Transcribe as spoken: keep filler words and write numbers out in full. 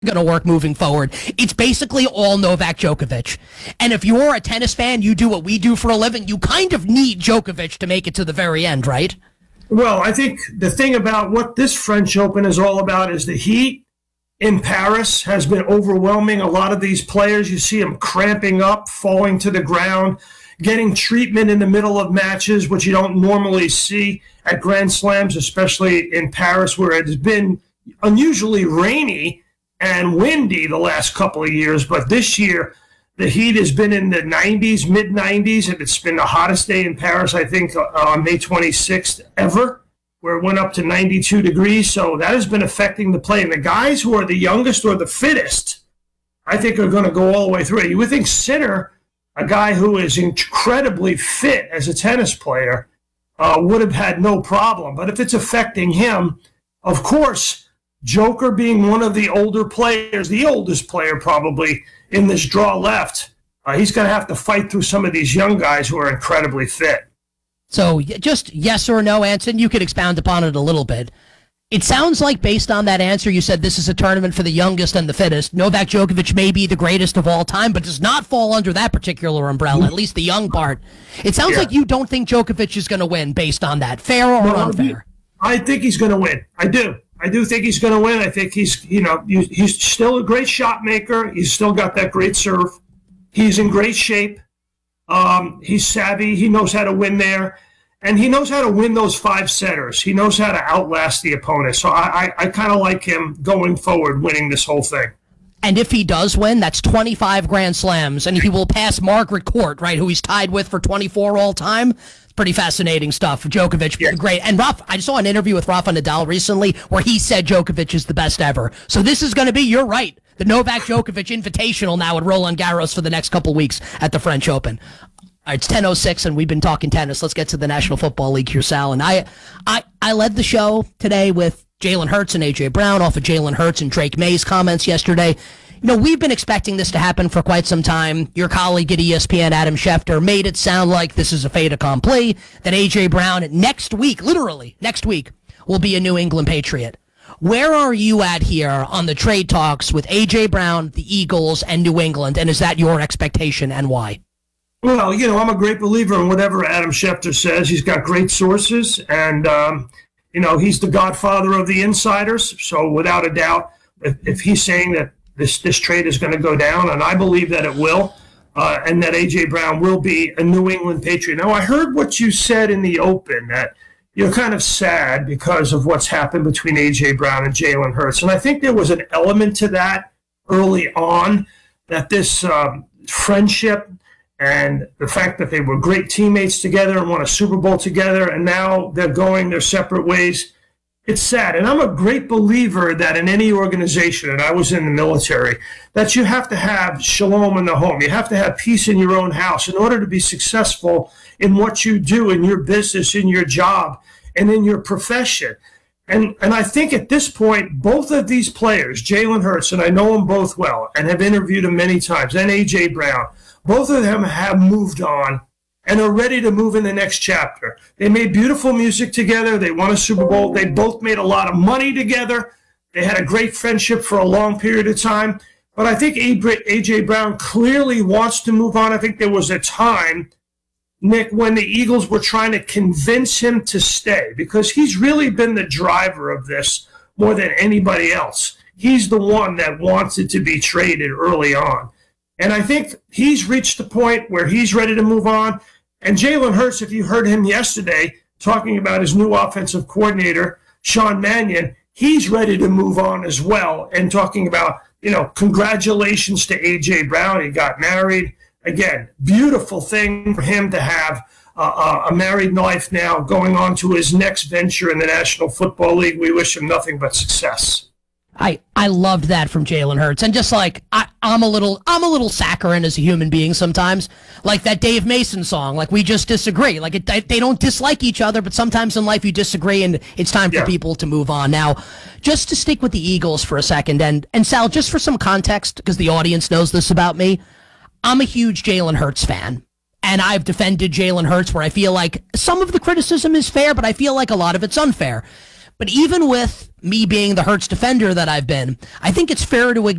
going to work moving forward. It's basically all Novak Djokovic. And if you're a tennis fan, you do what we do for a living, you kind of need Djokovic to make it to the very end, right? Well, I think the thing about what this French Open is all about is the heat in Paris has been overwhelming. A lot of these players, you see them cramping up, falling to the ground, getting treatment in the middle of matches, which you don't normally see at Grand Slams, especially in Paris, where it has been unusually rainy and windy the last couple of years. But this year, the heat has been in the nineties, mid nineties, and it's been the hottest day in Paris, I think, on May twenty-sixth ever, where it went up to ninety-two degrees. So that has been affecting the play. And the guys who are the youngest or the fittest, I think, are going to go all the way through it. You would think Sinner, a guy who is incredibly fit as a tennis player, uh, would have had no problem. But if it's affecting him, of course, Joker being one of the older players, the oldest player probably in this draw left, uh, he's going to have to fight through some of these young guys who are incredibly fit. So just yes or no, Anson, you could expound upon it a little bit. It sounds like based on that answer, you said this is a tournament for the youngest and the fittest. Novak Djokovic may be the greatest of all time, but does not fall under that particular umbrella, at least the young part. It sounds yeah. like you don't think Djokovic is going to win based on that. Fair or no, unfair? I think he's going to win. I do. I do think he's going to win. I think he's, you know, he's still a great shot maker. He's still got that great serve. He's in great shape. Um, he's savvy. He knows how to win there. And he knows how to win those five setters. He knows how to outlast the opponent. So I, I, I kind of like him going forward, winning this whole thing. And if he does win, that's twenty-five Grand Slams, and he will pass Margaret Court, right, who he's tied with for twenty-four all time. It's pretty fascinating stuff. Djokovic, yeah. great. And Rafa, I saw an interview with Rafa Nadal recently where he said Djokovic is the best ever. So this is going to be, you're right, the Novak Djokovic Invitational now at Roland Garros for the next couple weeks at the French Open. All right, it's ten oh six, and we've been talking tennis. Let's get to the National Football League here, Sal. And I, I, I led the show today with Jalen Hurts and A J Brown off of Jalen Hurts and Drake May's comments yesterday. You know, we've been expecting this to happen for quite some time. Your colleague at E S P N, Adam Schefter, made it sound like this is a fait accompli, that A J Brown next week, literally next week, will be a New England Patriot. Where are you at here on the trade talks with A J Brown, the Eagles, and New England, and is that your expectation, and why? Well, you know, I'm a great believer in whatever Adam Schefter says. He's got great sources, and, um, you know, he's the godfather of the insiders. So without a doubt, if, if he's saying that this, this trade is going to go down, and I believe that it will, uh, and that A J Brown will be a New England Patriot. Now, I heard what you said in the open, that you're kind of sad because of what's happened between A J Brown and Jalen Hurts. And I think there was an element to that early on, that this um, friendship and the fact that they were great teammates together and won a Super Bowl together, and now they're going their separate ways. It's sad. And I'm a great believer that in any organization, and I was in the military, that you have to have shalom in the home. You have to have peace in your own house in order to be successful in what you do, in your business, in your job, and in your profession. And and I think at this point, both of these players, Jalen Hurts, and I know them both well and have interviewed him many times, and A J Brown, both of them have moved on and are ready to move in the next chapter. They made beautiful music together. They won a Super Bowl. They both made a lot of money together. They had a great friendship for a long period of time. But I think A J Brown clearly wants to move on. I think there was a time, Nick, when the Eagles were trying to convince him to stay, because he's really been the driver of this more than anybody else. He's the one that wanted to be traded early on. And I think he's reached the point where he's ready to move on. And Jalen Hurts, if you heard him yesterday talking about his new offensive coordinator, Sean Mannion, he's ready to move on as well, and talking about, you know, congratulations to A J Brown. He got married. Again, beautiful thing for him to have uh, a married life now, going on to his next venture in the National Football League. We wish him nothing but success. I, I loved that from Jalen Hurts. And just like, I, I'm a little I'm a little saccharine as a human being sometimes. Like that Dave Mason song, like we just disagree. Like it, they don't dislike each other, but sometimes in life you disagree, and it's time for yeah. people to move on. Now, just to stick with the Eagles for a second, and, and Sal, just for some context, because the audience knows this about me, I'm a huge Jalen Hurts fan. And I've defended Jalen Hurts where I feel like some of the criticism is fair, but I feel like a lot of it's unfair. But even with me being the Hurts defender that I've been, I think it's fair to